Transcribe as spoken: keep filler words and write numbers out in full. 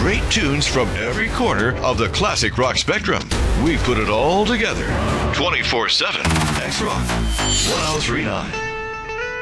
great tunes from every corner of the classic rock spectrum. We put it all together. twenty-four seven X Rock one oh three point nine.